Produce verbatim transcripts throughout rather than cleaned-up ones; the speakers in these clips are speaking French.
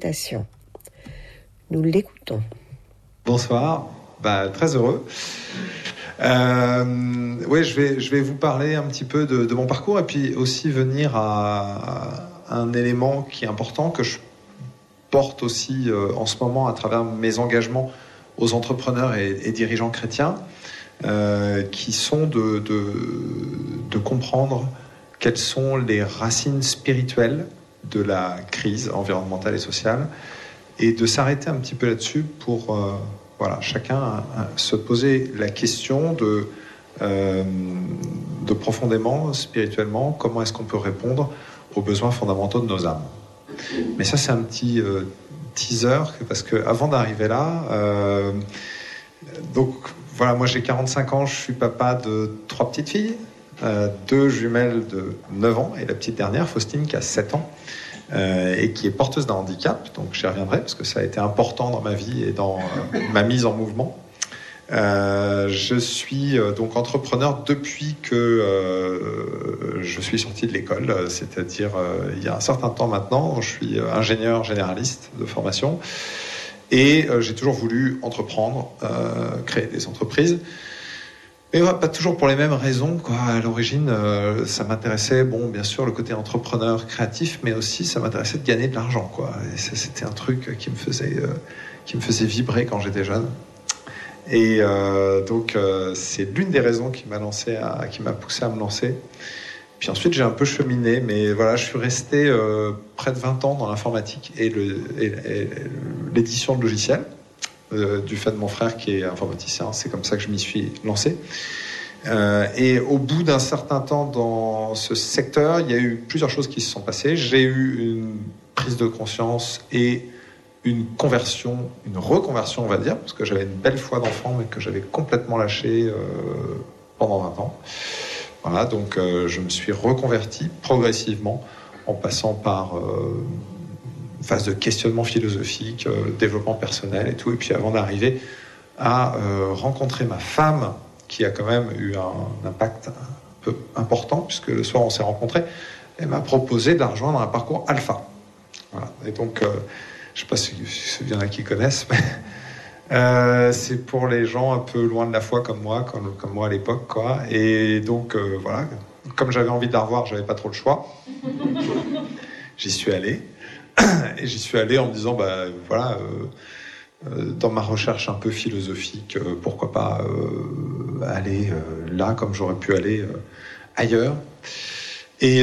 interprétation. Nous l'écoutons. Bonsoir, bah, très heureux. Euh, ouais, je vais, je vais vous parler un petit peu de, de mon parcours et puis aussi venir à, à un élément qui est important, que je porte aussi euh, en ce moment à travers mes engagements aux entrepreneurs et, et dirigeants chrétiens, euh, qui sont de, de, de comprendre quelles sont les racines spirituelles de la crise environnementale et sociale, et de s'arrêter un petit peu là-dessus pour euh, voilà, chacun a, a, se poser la question de, euh, de profondément, spirituellement, comment est-ce qu'on peut répondre aux besoins fondamentaux de nos âmes. Mais ça, c'est un petit euh, teaser, parce qu'avant d'arriver là, euh, donc voilà, moi j'ai quarante-cinq ans, je suis papa de trois petites filles, euh, deux jumelles de neuf ans, et la petite dernière, Faustine, qui a sept ans. Euh, et qui est porteuse d'un handicap, donc j'y reviendrai parce que ça a été important dans ma vie et dans euh, ma mise en mouvement. Euh, je suis euh, donc entrepreneur depuis que euh, je suis sorti de l'école, c'est-à-dire euh, il y a un certain temps maintenant. Je suis ingénieur généraliste de formation et euh, j'ai toujours voulu entreprendre, euh, créer des entreprises. Mais ouais, pas toujours pour les mêmes raisons, quoi. À l'origine, euh, ça m'intéressait, bon, bien sûr, le côté entrepreneur créatif, mais aussi ça m'intéressait de gagner de l'argent, quoi. Et ça, c'était un truc qui me faisait, euh, qui me faisait vibrer quand j'étais jeune. Et euh, donc, euh, c'est l'une des raisons qui m'a lancé, à, qui m'a poussé à me lancer. Puis ensuite, j'ai un peu cheminé, mais voilà, je suis resté euh, près de vingt ans dans l'informatique et, le, et, et l'édition de logiciels. Euh, du fait de mon frère qui est informaticien, c'est comme ça que je m'y suis lancé. Euh, et au bout d'un certain temps dans ce secteur, il y a eu plusieurs choses qui se sont passées. J'ai eu une prise de conscience et une conversion, une reconversion, on va dire, parce que j'avais une belle foi d'enfant, mais que j'avais complètement lâché euh, pendant vingt ans. Voilà, donc euh, je me suis reconverti progressivement en passant par... Euh, phase de questionnement philosophique, euh, développement personnel et tout, et puis avant d'arriver à euh, rencontrer ma femme, qui a quand même eu un, un impact un peu important, puisque le soir on s'est rencontrés, elle m'a proposé de la rejoindre un parcours alpha. Voilà. Et donc, euh, je ne sais pas si il y en a qui connaissent, mais euh, c'est pour les gens un peu loin de la foi comme moi, comme, comme moi à l'époque, quoi. Et donc, euh, voilà, comme j'avais envie de la revoir, j'avais pas trop le choix. J'y suis allé. Et j'y suis allé en me disant, bah, voilà, euh, euh, dans ma recherche un peu philosophique, euh, pourquoi pas euh, aller euh, là comme j'aurais pu aller euh, ailleurs. Et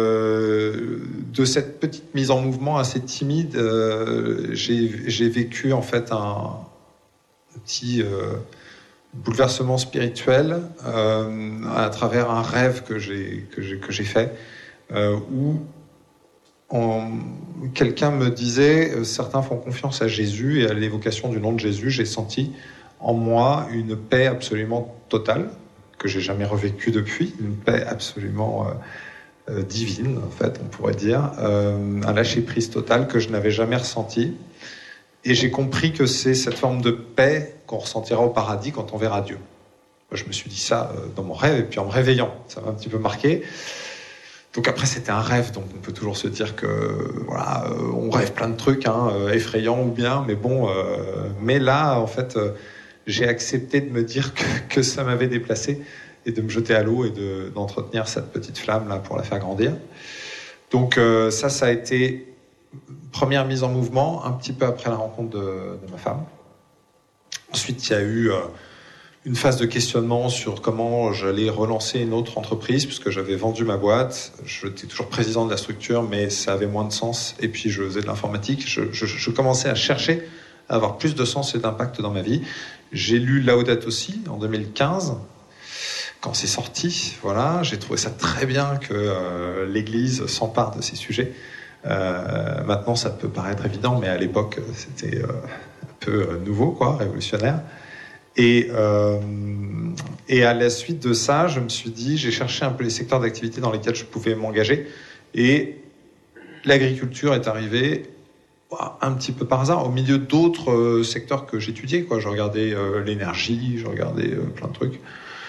euh, de cette petite mise en mouvement assez timide, euh, j'ai, j'ai vécu en fait un, un petit euh, bouleversement spirituel euh, à travers un rêve que j'ai, que j'ai, que j'ai fait, euh, où On, quelqu'un me disait, euh, certains font confiance à Jésus, et à l'évocation du nom de Jésus, j'ai senti en moi une paix absolument totale, que j'ai jamais revécue depuis, une paix absolument euh, euh, divine, en fait, on pourrait dire, euh, un lâcher-prise total que je n'avais jamais ressenti. Et j'ai compris que c'est cette forme de paix qu'on ressentira au paradis quand on verra Dieu. Je me suis dit ça euh, dans mon rêve, et puis en me réveillant, ça m'a un petit peu marqué. Donc après, c'était un rêve, donc on peut toujours se dire que voilà, euh, on rêve plein de trucs, hein, euh, effrayants ou bien, mais bon. Euh, mais là, en fait, euh, j'ai accepté de me dire que, que ça m'avait déplacé et de me jeter à l'eau et de, d'entretenir cette petite flamme là pour la faire grandir. Donc euh, ça, ça a été première mise en mouvement, un petit peu après la rencontre de, de ma femme. Ensuite, il y a eu euh, une phase de questionnement sur comment j'allais relancer une autre entreprise, puisque j'avais vendu ma boîte. J'étais toujours président de la structure, mais ça avait moins de sens. Et puis, je faisais de l'informatique. Je, je, je commençais à chercher à avoir plus de sens et d'impact dans ma vie. J'ai lu Laudato Si en deux mille quinze, quand c'est sorti. Voilà, j'ai trouvé ça très bien que euh, l'Église s'empare de ces sujets. Euh, maintenant, ça peut paraître évident, mais à l'époque, c'était euh, un peu nouveau, quoi, révolutionnaire. Et, euh, et à la suite de ça, je me suis dit, j'ai cherché un peu les secteurs d'activité dans lesquels je pouvais m'engager. Et l'agriculture est arrivée un petit peu par hasard, au milieu d'autres euh, secteurs que j'étudiais, quoi. Je regardais euh, l'énergie, je regardais euh, plein de trucs.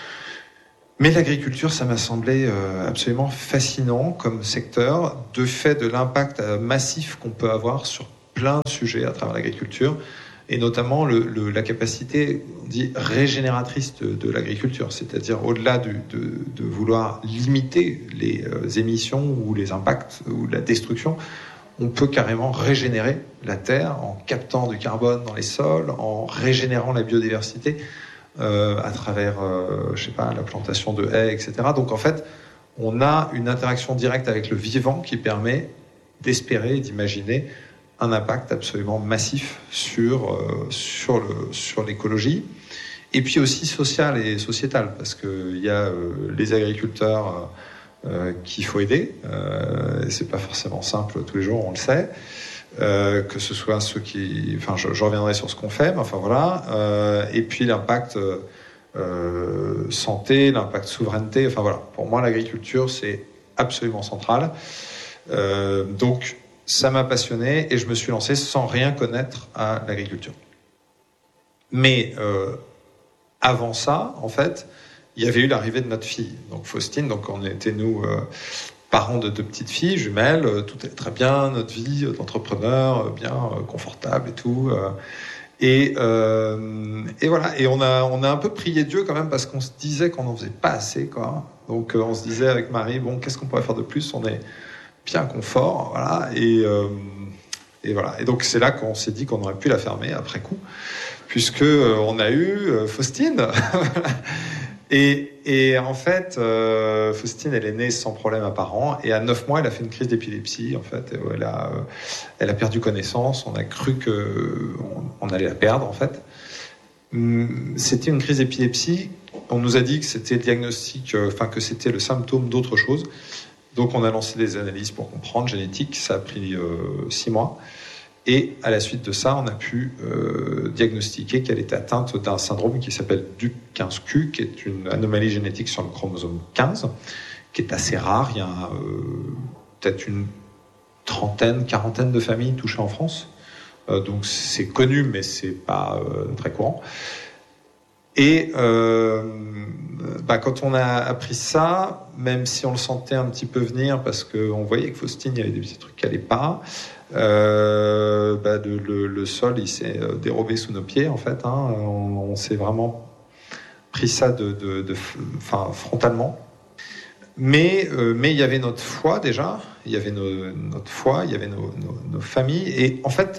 Mais l'agriculture, ça m'a semblé euh, absolument fascinant comme secteur, de fait de l'impact euh, massif qu'on peut avoir sur plein de sujets à travers l'agriculture, et notamment le, le, la capacité, on dit, régénératrice de, de l'agriculture, c'est-à-dire au-delà du, de, de vouloir limiter les euh, émissions ou les impacts ou la destruction, on peut carrément régénérer la terre en captant du carbone dans les sols, en régénérant la biodiversité euh, à travers, euh, je sais pas, la plantation de haies, et cetera. Donc en fait, on a une interaction directe avec le vivant qui permet d'espérer et d'imaginer un impact absolument massif sur, euh, sur, le, sur l'écologie, et puis aussi social et sociétal, parce qu'il y a euh, les agriculteurs euh, qu'il faut aider, euh, c'est pas forcément simple tous les jours, on le sait, euh, que ce soit ceux qui... Enfin, je, je reviendrai sur ce qu'on fait, mais enfin voilà, euh, et puis l'impact euh, santé, l'impact souveraineté, enfin voilà, pour moi l'agriculture c'est absolument central, euh, donc ça m'a passionné et je me suis lancé sans rien connaître à l'agriculture. Mais euh, avant ça, en fait, il y avait eu l'arrivée de notre fille, donc Faustine. Donc on était nous euh, parents de deux petites filles jumelles, euh, tout est très bien, notre vie d'entrepreneur, euh, bien euh, confortable et tout. Euh, et, euh, et voilà. Et on a on a un peu prié Dieu quand même parce qu'on se disait qu'on n'en faisait pas assez, quoi. Donc euh, on se disait avec Marie, bon, qu'est-ce qu'on pourrait faire de plus ? On est bien confort, voilà, et, euh, et voilà. Et donc c'est là qu'on s'est dit qu'on aurait pu la fermer après coup, puisque euh, on a eu euh, Faustine. et, et en fait, euh, Faustine, elle est née sans problème apparent, et à neuf mois, elle a fait une crise d'épilepsie. En fait, elle a, euh, elle a perdu connaissance. On a cru que on, on allait la perdre, en fait. C'était une crise d'épilepsie. On nous a dit que c'était le diagnostic, enfin euh, que c'était le symptôme d'autre chose. Donc on a lancé des analyses pour comprendre, génétique, ça a pris euh, six mois. Et à la suite de ça, on a pu euh, diagnostiquer qu'elle était atteinte d'un syndrome qui s'appelle D U P quinze Q, qui est une anomalie génétique sur le chromosome quinze, qui est assez rare. Il y a euh, peut-être une trentaine, quarantaine de familles touchées en France. Euh, donc c'est connu, mais c'est pas euh, très courant. Et euh, bah, quand on a appris ça, même si on le sentait un petit peu venir, parce qu'on voyait que Faustine, il y avait des petits trucs qui n'allaient pas, euh, bah, le, le, le sol, il s'est dérobé sous nos pieds, en fait. Hein, on, on s'est vraiment pris ça de, de, de, enfin, frontalement. Mais, euh, mais il y avait notre foi déjà, il y avait nos, notre foi, il y avait nos, nos, nos familles. Et en fait,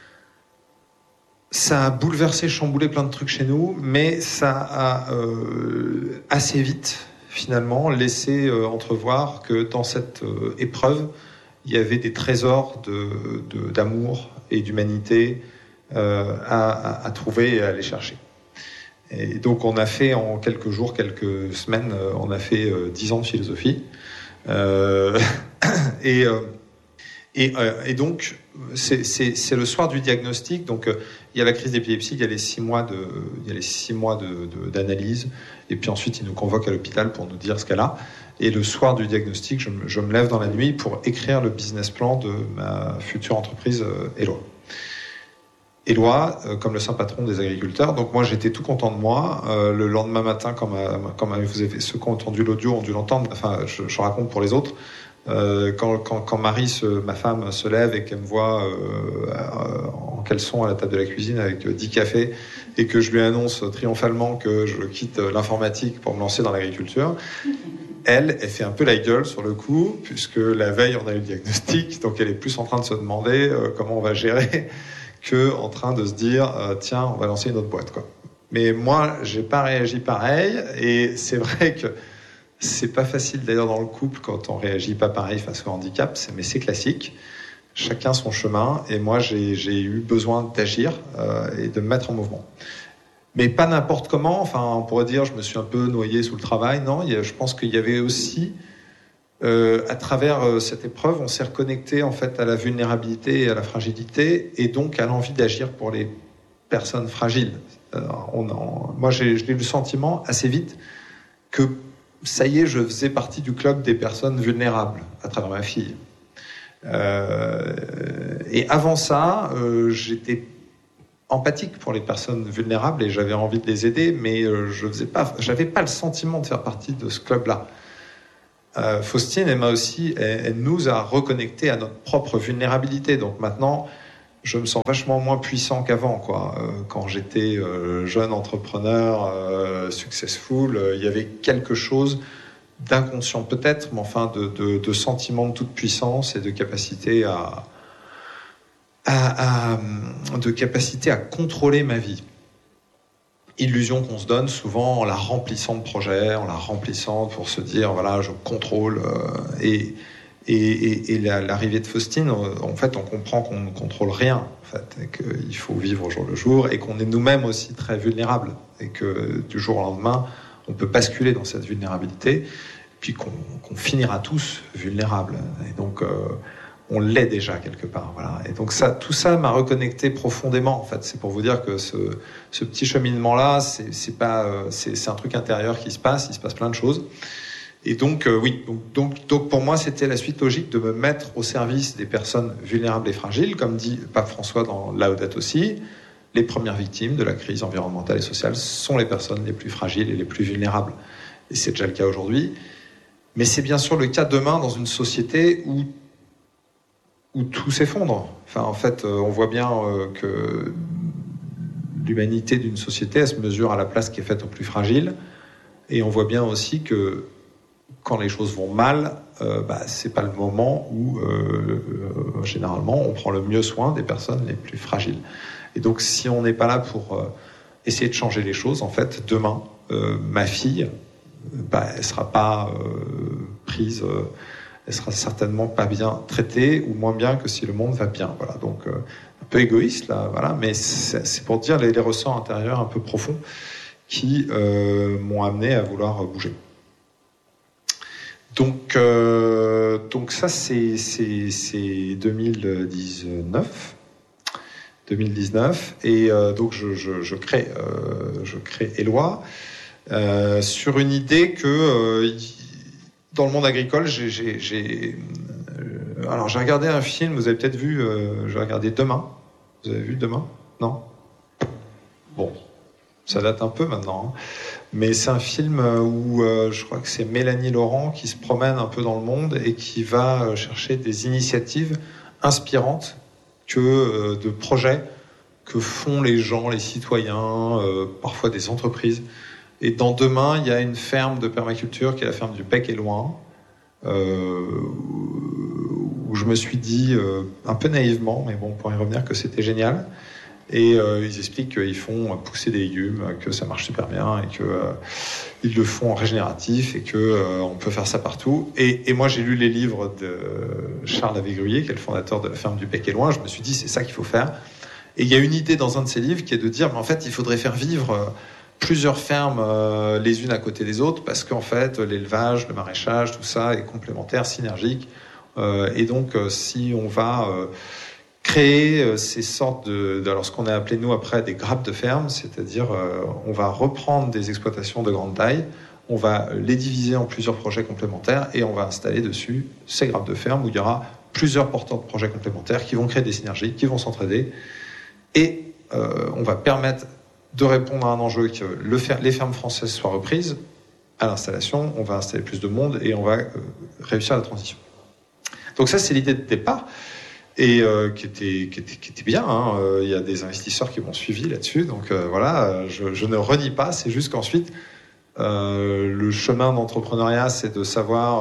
ça a bouleversé, chamboulé plein de trucs chez nous, mais ça a euh, assez vite, finalement, laissé euh, entrevoir que dans cette euh, épreuve, il y avait des trésors de, de, d'amour et d'humanité euh, à, à, à trouver et à aller chercher. Et donc on a fait en quelques jours, quelques semaines, euh, on a fait euh, dix ans de philosophie. Euh, et, euh, et, euh, et donc, c'est, c'est, c'est le soir du diagnostic. Donc, euh, il y a la crise d'épilepsie, il y a les six mois, de, il y a les six mois de, de, d'analyse. Et puis ensuite, ils nous convoquent à l'hôpital pour nous dire ce qu'elle a. Et le soir du diagnostic, je me, je me lève dans la nuit pour écrire le business plan de ma future entreprise, euh, Eloi. Eloi, euh, comme le saint patron des agriculteurs. Donc moi, j'étais tout content de moi. Euh, le lendemain matin, comme, comme vous avez, ceux qui ont entendu l'audio ont dû l'entendre, enfin, je, je raconte pour les autres. Euh, quand, quand, quand Marie, se, ma femme, se lève et qu'elle me voit euh, en caleçon à la table de la cuisine avec dix cafés et que je lui annonce triomphalement que je quitte l'informatique pour me lancer dans l'agriculture, elle, elle fait un peu la gueule sur le coup, puisque la veille, on a eu le diagnostic, donc elle est plus en train de se demander euh, comment on va gérer que en train de se dire euh, tiens, on va lancer une autre boîte, quoi. Mais moi, j'ai pas réagi pareil, et c'est vrai que c'est pas facile d'ailleurs dans le couple quand on réagit pas pareil face au handicap, mais c'est classique. Chacun son chemin, et moi j'ai, j'ai eu besoin d'agir euh, et de me mettre en mouvement. Mais pas n'importe comment, enfin on pourrait dire je me suis un peu noyé sous le travail, non, il y a, je pense qu'il y avait aussi, euh, à travers euh, cette épreuve, on s'est reconnecté en fait à la vulnérabilité et à la fragilité, et donc à l'envie d'agir pour les personnes fragiles. Euh, on, on, moi j'ai, j'ai eu le sentiment assez vite que ça y est, je faisais partie du club des personnes vulnérables à travers ma fille. Euh, et avant ça, euh, j'étais empathique pour les personnes vulnérables et j'avais envie de les aider, mais euh, je faisais pas, j'avais pas le sentiment de faire partie de ce club-là. Euh, Faustine, elle m'a aussi, elle, elle nous a reconnectés à notre propre vulnérabilité. Donc maintenant, je me sens vachement moins puissant qu'avant, quoi. Euh, quand j'étais euh, jeune entrepreneur, euh, successful, euh, il y avait quelque chose d'inconscient peut-être, mais enfin de, de, de sentiment de toute puissance et de capacité à, à, à de capacité à contrôler ma vie. Illusion qu'on se donne souvent en la remplissant de projets, en la remplissant pour se dire voilà je contrôle euh, et et, et, et la, l'arrivée de Faustine, en fait on comprend qu'on ne contrôle rien en fait, et qu'il faut vivre au jour le jour et qu'on est nous-mêmes aussi très vulnérables et que du jour au lendemain on peut basculer dans cette vulnérabilité, puis qu'on, qu'on finira tous vulnérables. Et donc, euh, on l'est déjà quelque part. Voilà. Et donc, ça, tout ça m'a reconnecté profondément. En fait, c'est pour vous dire que ce, ce petit cheminement-là, c'est, c'est pas, euh, c'est, c'est un truc intérieur qui se passe. Il se passe plein de choses. Et donc, euh, oui. Donc, donc, donc, pour moi, c'était la suite logique de me mettre au service des personnes vulnérables et fragiles, comme dit Pape François dans Laudato Si. Les premières victimes de la crise environnementale et sociale sont les personnes les plus fragiles et les plus vulnérables. Et c'est déjà le cas aujourd'hui. Mais c'est bien sûr le cas demain dans une société où, où tout s'effondre. Enfin, en fait, on voit bien que l'humanité d'une société, elle se mesure à la place qui est faite aux plus fragiles. Et on voit bien aussi que quand les choses vont mal, euh, bah, c'est pas le moment où, euh, euh, généralement, on prend le mieux soin des personnes les plus fragiles. Et donc, si on n'est pas là pour euh, essayer de changer les choses, en fait, demain, euh, ma fille, bah, elle sera pas euh, prise, euh, elle sera certainement pas bien traitée ou moins bien que si le monde va bien. Voilà. Donc, euh, un peu égoïste là, voilà, mais c'est, c'est pour dire les, les ressorts intérieurs un peu profonds qui euh, m'ont amené à vouloir bouger. Donc, euh, donc ça, c'est, c'est, c'est deux mille dix-neuf. deux mille dix-neuf et euh, donc je, je, je crée euh, je crée Éloi euh, sur une idée que euh, dans le monde agricole j'ai, j'ai, j'ai euh, alors j'ai regardé un film, vous avez peut-être vu, euh, j'ai regardé Demain. Vous avez vu Demain? Non? Bon, ça date un peu maintenant, hein. Mais c'est un film où euh, je crois que c'est Mélanie Laurent qui se promène un peu dans le monde et qui va chercher des initiatives inspirantes que euh, de projets que font les gens, les citoyens, euh, parfois des entreprises. Et dans Demain, il y a une ferme de permaculture qui est la ferme du Bec et Loin, euh, où je me suis dit, euh, un peu naïvement, mais bon, pour y revenir, que c'était génial. Et euh, ils expliquent qu'ils font pousser des légumes, que ça marche super bien et que euh, ils le font en régénératif et que euh, on peut faire ça partout. Et, et moi, j'ai lu les livres de Charles Lavé-Gruyer, qui est le fondateur de la ferme du Bec et Loin. Je me suis dit, c'est ça qu'il faut faire. Et il y a une idée dans un de ses livres qui est de dire, mais en fait, il faudrait faire vivre plusieurs fermes euh, les unes à côté des autres, parce qu'en fait, l'élevage, le maraîchage, tout ça est complémentaire, synergique. Euh, et donc, euh, si on va euh, créer euh, ces sortes de, de, alors ce qu'on a appelé nous après des grappes de ferme, c'est-à-dire euh, on va reprendre des exploitations de grande taille, on va les diviser en plusieurs projets complémentaires et on va installer dessus ces grappes de ferme où il y aura plusieurs porteurs de projets complémentaires qui vont créer des synergies, qui vont s'entraider et euh, on va permettre de répondre à un enjeu que le fer- les fermes françaises soient reprises à l'installation, on va installer plus de monde et on va euh, réussir la transition. Donc ça, c'est l'idée de départ. Et euh, qui était qui était qui était bien. Hein. Euh, il y a des investisseurs qui m'ont suivi là-dessus, donc euh, voilà, je, je ne renie pas. C'est juste qu'ensuite, euh, le chemin d'entrepreneuriat, c'est de savoir,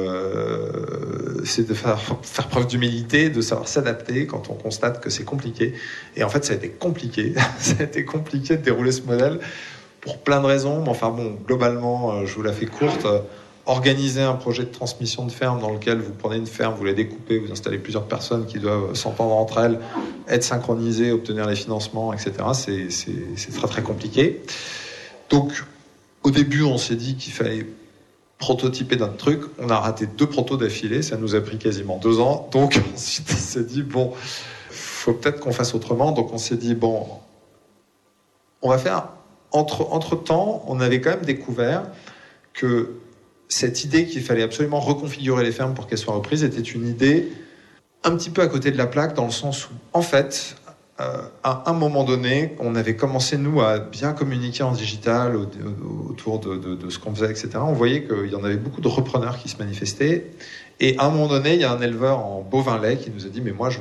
euh, c'est de faire faire preuve d'humilité, de savoir s'adapter quand on constate que c'est compliqué. Et en fait, ça a été compliqué. Ça a été compliqué de dérouler ce modèle pour plein de raisons. Mais enfin bon, globalement, je vous la fais courte. Organiser un projet de transmission de ferme dans lequel vous prenez une ferme, vous la découpez, vous installez plusieurs personnes qui doivent s'entendre entre elles, être synchronisées, obtenir les financements, et cetera. C'est, c'est, c'est très très compliqué. Donc, au début, on s'est dit qu'il fallait prototyper notre truc. On a raté deux protos d'affilée, ça nous a pris quasiment deux ans. Donc, ensuite, on s'est dit, bon, faut peut-être qu'on fasse autrement. Donc, on s'est dit, bon, on va faire... Entre, entre-temps, on avait quand même découvert que cette idée qu'il fallait absolument reconfigurer les fermes pour qu'elles soient reprises était une idée un petit peu à côté de la plaque, dans le sens où, en fait, euh, à un moment donné, on avait commencé, nous, à bien communiquer en digital au, au, autour de, de, de ce qu'on faisait, et cetera. On voyait qu'il y en avait beaucoup de repreneurs qui se manifestaient. Et à un moment donné, il y a un éleveur en bovin lait qui nous a dit « Mais moi, je,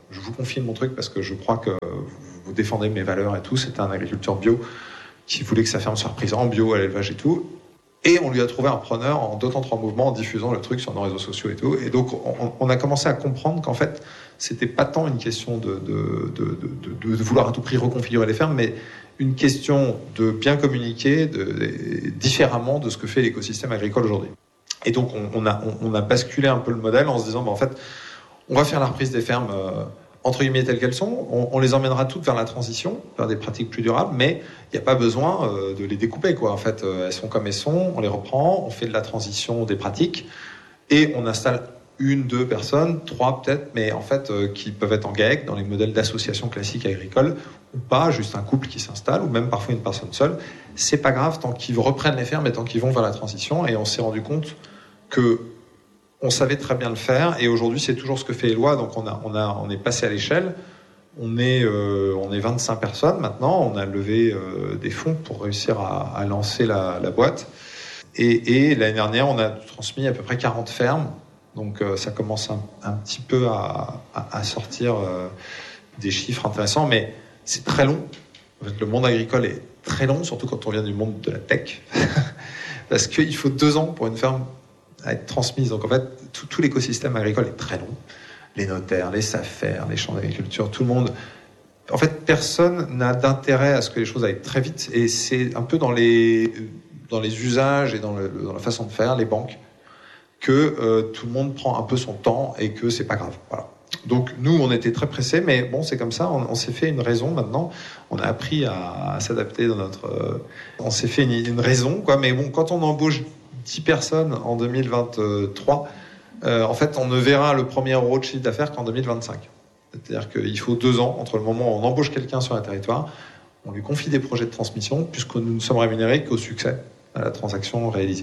je vous confie mon truc parce que je crois que vous défendez mes valeurs et tout. C'était un agriculteur bio qui voulait que sa ferme soit reprise en bio, à l'élevage et tout. Et on lui a trouvé un preneur en deux temps trois mouvements, en diffusant le truc sur nos réseaux sociaux et tout. Et donc, on, on a commencé à comprendre qu'en fait, c'était pas tant une question de, de, de, de, de vouloir à tout prix reconfigurer les fermes, mais une question de bien communiquer de, de, différemment de ce que fait l'écosystème agricole aujourd'hui. Et donc, on, on, a, on, on a basculé un peu le modèle en se disant, bah, en fait, on va faire la reprise des fermes euh, entre guillemets telles qu'elles sont. On, on les emmènera toutes vers la transition, vers des pratiques plus durables, mais il n'y a pas besoin euh, de les découper, quoi. En fait, euh, elles sont comme elles sont, on les reprend, on fait de la transition des pratiques et on installe une, deux personnes, trois peut-être, mais en fait, euh, qui peuvent être en GAEC dans les modèles d'association classiques agricoles ou pas, juste un couple qui s'installe ou même parfois une personne seule. C'est pas grave tant qu'ils reprennent les fermes et tant qu'ils vont vers la transition. Et on s'est rendu compte que on savait très bien le faire et aujourd'hui c'est toujours ce que fait Eloi. Donc on a on a on est passé à l'échelle. On est euh, on est vingt-cinq personnes maintenant. On a levé euh, des fonds pour réussir à, à lancer la, la boîte. Et, et l'année dernière on a transmis à peu près quarante fermes. Donc euh, ça commence un, un petit peu à, à, à sortir euh, des chiffres intéressants, mais c'est très long. En fait, le monde agricole est très long, surtout quand on vient du monde de la tech, parce qu'il faut deux ans pour une ferme à être transmise. Donc en fait, tout, tout l'écosystème agricole est très long. Les notaires, les SAFER, les champs d'agriculture, tout le monde. En fait, personne n'a d'intérêt à ce que les choses aillent très vite. Et c'est un peu dans les, dans les usages et dans, le, dans la façon de faire, les banques, que euh, tout le monde prend un peu son temps et que c'est pas grave. Voilà. Donc nous, on était très pressés, mais bon, c'est comme ça. On, on s'est fait une raison maintenant. On a appris à, à s'adapter dans notre. Euh, on s'est fait une, une raison, quoi. Mais bon, quand on embauche dix personnes en deux mille vingt-trois, euh, en fait, on ne verra le premier euro de chiffre d'affaires qu'en deux mille vingt-cinq. C'est-à-dire qu'il faut deux ans entre le moment où on embauche quelqu'un sur un territoire, on lui confie des projets de transmission, puisque nous ne sommes rémunérés qu'au succès à la transaction réalisée.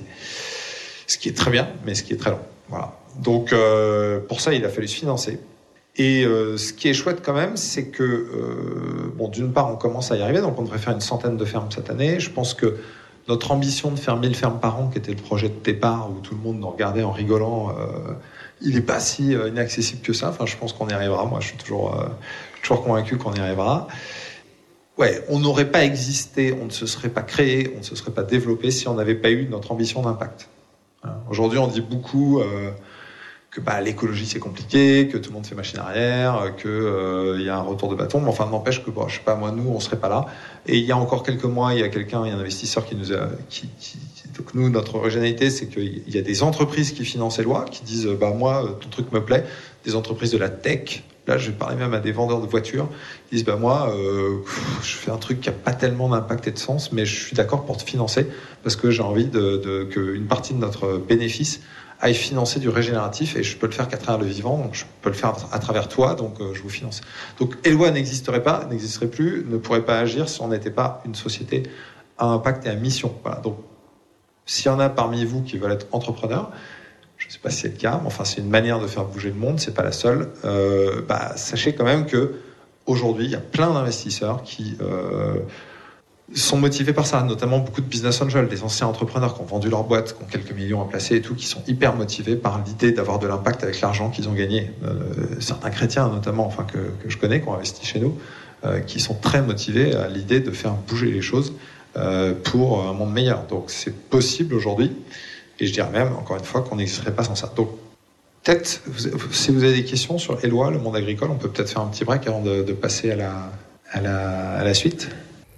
Ce qui est très bien, mais ce qui est très long. Voilà. Donc, euh, pour ça, il a fallu se financer. Et euh, ce qui est chouette quand même, c'est que, euh, bon, d'une part, on commence à y arriver, donc on devrait faire une centaine de fermes cette année. Je pense que notre ambition de faire mille fermes par an, qui était le projet de départ, où tout le monde nous regardait en rigolant, euh, il n'est pas si euh, inaccessible que ça. Enfin, je pense qu'on y arrivera. Moi, je suis toujours, euh, toujours convaincu qu'on y arrivera. Ouais, on n'aurait pas existé, on ne se serait pas créé, on ne se serait pas développé si on n'avait pas eu notre ambition d'impact. Aujourd'hui, on dit beaucoup euh, que bah, l'écologie c'est compliqué, que tout le monde fait machine arrière, qu'il euh, y a un retour de bâton. Mais enfin, n'empêche que, bon, je sais pas, moi, nous, on serait pas là. Et il y a encore quelques mois, il y a quelqu'un, il y a un investisseur qui nous a, qui, qui, donc nous, notre originalité, c'est qu'il y a des entreprises qui financent Eloi, qui disent, bah moi, ton truc me plaît. Des entreprises de la tech. Là, je vais parler même à des vendeurs de voitures. Ils disent, bah moi, euh, je fais un truc qui a pas tellement d'impact et de sens, mais je suis d'accord pour te financer parce que j'ai envie de, de qu'une partie de notre bénéfice aille financer du régénératif et je peux le faire qu'à travers le vivant, donc je peux le faire à travers toi, donc euh, je vous finance. Donc Eloi n'existerait pas, n'existerait plus, ne pourrait pas agir si on n'était pas une société à impact et à mission. Voilà. Donc, s'il y en a parmi vous qui veulent être entrepreneurs, je ne sais pas si c'est le cas, mais enfin c'est une manière de faire bouger le monde, c'est pas la seule. Euh, bah, sachez quand même que aujourd'hui il y a plein d'investisseurs qui euh, sont motivés par ça, notamment beaucoup de business angels, des anciens entrepreneurs qui ont vendu leur boîte, qui ont quelques millions à placer et tout, qui sont hyper motivés par l'idée d'avoir de l'impact avec l'argent qu'ils ont gagné. Euh, certains chrétiens notamment, enfin que, que je connais, qui ont investi chez nous, euh, qui sont très motivés à l'idée de faire bouger les choses euh, pour un monde meilleur. Donc c'est possible aujourd'hui. Et je dirais même, encore une fois, qu'on n'existerait pas sans ça. Donc, peut-être, si vous avez des questions sur Eloi, le monde agricole, on peut peut-être faire un petit break avant de, de passer à la, à, la, à la suite.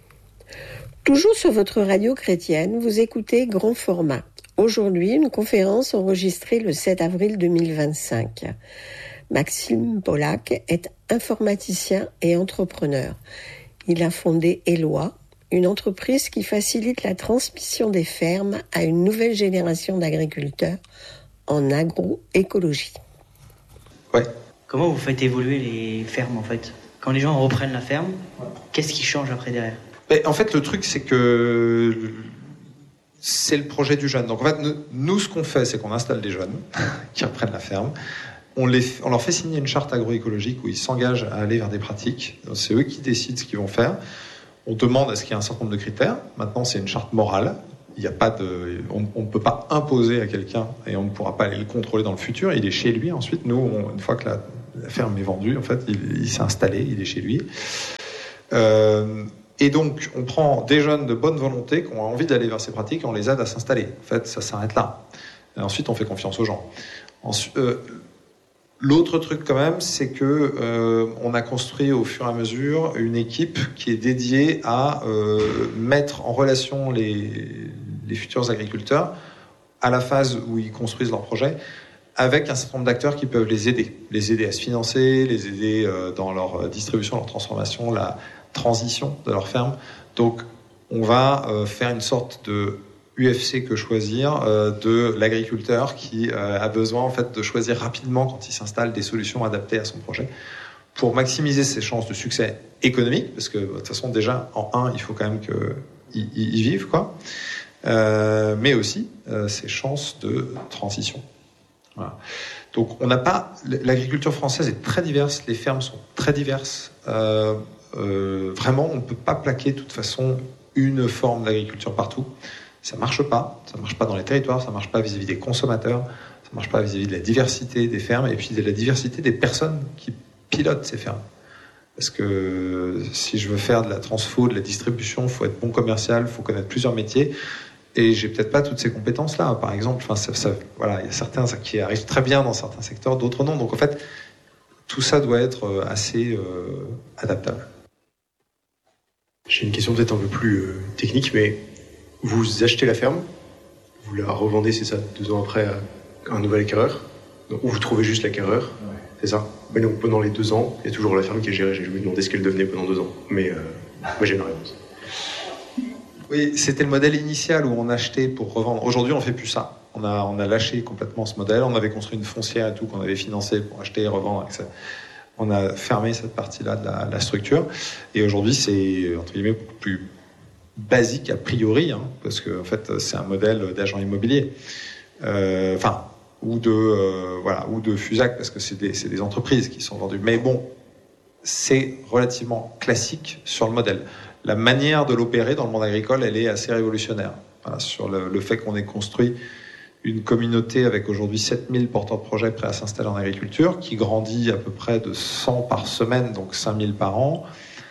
Toujours sur votre radio chrétienne, vous écoutez Grand Format. Aujourd'hui, une conférence enregistrée le sept avril deux mille vingt-cinq. Maxime Pollack est informaticien et entrepreneur. Il a fondé Eloi, une entreprise qui facilite la transmission des fermes à une nouvelle génération d'agriculteurs en agroécologie. Ouais. Comment vous faites évoluer les fermes en fait ? Quand les gens reprennent la ferme, ouais. Qu'est-ce qui change après derrière ? Mais en fait, le truc, c'est que c'est le projet du jeune. Donc en fait, nous, ce qu'on fait, c'est qu'on installe des jeunes qui reprennent la ferme. On, les, on leur fait signer une charte agroécologique où ils s'engagent à aller vers des pratiques. Donc, c'est eux qui décident ce qu'ils vont faire. On demande à ce qu'il y ait un certain nombre de critères. Maintenant, c'est une charte morale. Il y a pas de, on ne peut pas imposer à quelqu'un et on ne pourra pas aller le contrôler dans le futur. Il est chez lui ensuite. Nous, on, une fois que la la ferme est vendue, en fait, il, il s'est installé, il est chez lui. Euh, et donc, on prend des jeunes de bonne volonté qui ont envie d'aller vers ces pratiques et on les aide à s'installer. En fait, ça s'arrête là. Et ensuite, on fait confiance aux gens. Ensuite, euh, l'autre truc quand même, c'est que euh, on a construit au fur et à mesure une équipe qui est dédiée à euh, mettre en relation les, les futurs agriculteurs à la phase où ils construisent leur projet, avec un certain nombre d'acteurs qui peuvent les aider, les aider à se financer, les aider euh, dans leur distribution, leur transformation, la transition de leur ferme. Donc, on va euh, faire une sorte de U F C que choisir euh, de l'agriculteur qui euh, a besoin en fait de choisir rapidement quand il s'installe des solutions adaptées à son projet pour maximiser ses chances de succès économique, parce que de toute façon déjà en un il faut quand même qu'il y vive quoi, euh, mais aussi euh, ses chances de transition. Voilà. Donc on n'a pas, l'agriculture française est très diverse, les fermes sont très diverses. Euh, euh, vraiment, on ne peut pas plaquer de toute façon une forme d'agriculture partout. Ça marche pas, ça marche pas dans les territoires, ça marche pas vis-à-vis des consommateurs, ça marche pas vis-à-vis de la diversité des fermes et puis de la diversité des personnes qui pilotent ces fermes. Parce que si je veux faire de la transfo, de la distribution, il faut être bon commercial, il faut connaître plusieurs métiers. Et j'ai peut-être pas toutes ces compétences-là, par exemple. Enfin, ça, ça, voilà, il y a certains qui arrivent très bien dans certains secteurs, d'autres non. Donc en fait, tout ça doit être assez euh, adaptable. J'ai une question peut-être un peu plus euh, technique, mais vous achetez la ferme, vous la revendez, c'est ça, deux ans après à un nouvel acquéreur, ou vous trouvez juste l'acquéreur, ouais. C'est ça. Mais donc pendant les deux ans, il y a toujours la ferme qui est gérée. Je vais me demander ce qu'elle devenait pendant deux ans, mais euh, moi j'ai une réponse. Oui, c'était le modèle initial où on achetait pour revendre. Aujourd'hui, on fait plus ça. On a, on a lâché complètement ce modèle. On avait construit une foncière et tout qu'on avait financé pour acheter et revendre. Et ça. On a fermé cette partie-là de la, la structure. Et aujourd'hui, c'est entre guillemets beaucoup plus basique a priori, hein, parce que en fait, c'est un modèle d'agent immobilier. Euh, enfin, ou de euh, voilà, ou de FUSAC, parce que c'est des, c'est des entreprises qui sont vendues. Mais bon, c'est relativement classique sur le modèle. La manière de l'opérer dans le monde agricole, elle est assez révolutionnaire. Voilà, sur le, le fait qu'on ait construit une communauté avec aujourd'hui sept mille porteurs de projets prêts à s'installer en agriculture, qui grandit à peu près de cent par semaine, donc cinq mille par an.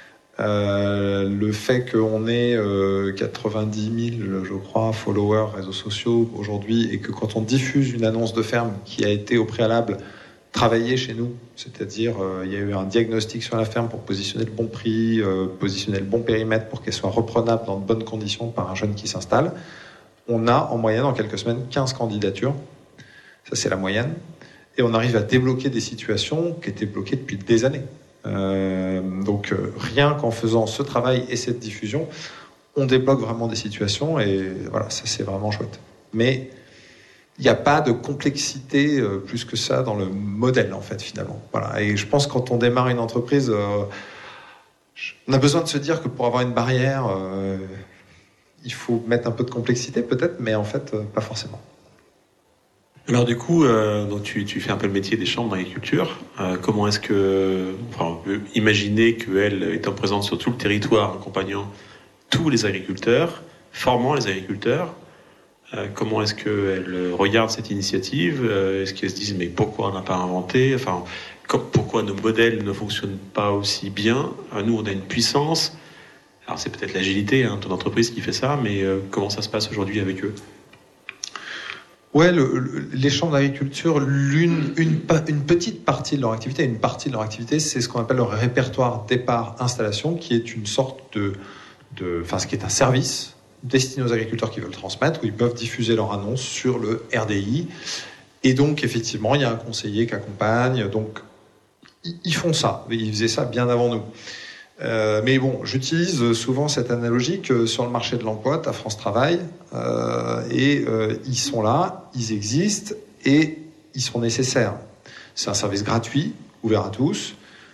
Euh, le fait qu'on ait euh, quatre-vingt-dix mille, je crois, followers, réseaux sociaux aujourd'hui, et que quand on diffuse une annonce de ferme qui a été au préalable travailler chez nous, c'est-à-dire euh, il y a eu un diagnostic sur la ferme pour positionner le bon prix, euh, positionner le bon périmètre pour qu'elle soit reprenable dans de bonnes conditions par un jeune qui s'installe. On a en moyenne en quelques semaines quinze candidatures, ça c'est la moyenne, et on arrive à débloquer des situations qui étaient bloquées depuis des années. Euh, donc euh, rien qu'en faisant ce travail et cette diffusion, on débloque vraiment des situations et voilà, ça c'est vraiment chouette. Mais il n'y a pas de complexité euh, plus que ça dans le modèle, en fait, finalement. Voilà. Et je pense que quand on démarre une entreprise, euh, on a besoin de se dire que pour avoir une barrière, euh, il faut mettre un peu de complexité, peut-être, mais en fait, euh, pas forcément. Alors du coup, euh, donc tu, tu fais un peu le métier des chambres d'agriculture. Euh, comment est-ce que, enfin, on peut imaginer qu'elle, étant présente sur tout le territoire, accompagnant tous les agriculteurs, formant les agriculteurs, Euh, comment est-ce qu'elle regarde cette initiative? euh, Est-ce qu'elle se dit mais pourquoi on n'a pas inventé? Enfin, comme, pourquoi nos modèles ne fonctionnent pas aussi bien? euh, Nous, on a une puissance. Alors, c'est peut-être l'agilité, hein, ton entreprise qui fait ça, mais euh, comment ça se passe aujourd'hui avec eux? Ouais, le, le, les chambres d'agriculture, l'une, une, une petite partie de leur activité, une partie de leur activité, c'est ce qu'on appelle leur répertoire départ-installation, qui est une sorte de, de, enfin, ce qui est un service destinés aux agriculteurs qui veulent transmettre, où ils peuvent diffuser leur annonce sur le R D I. Et donc, effectivement, il y a un conseiller qui accompagne. Donc, ils font ça. Ils faisaient ça bien avant nous. Euh, mais bon, j'utilise souvent cette analogie que sur le marché de l'emploi, tu as France Travail, euh, et euh, ils sont là, ils existent, et ils sont nécessaires. C'est un service gratuit, ouvert à tous,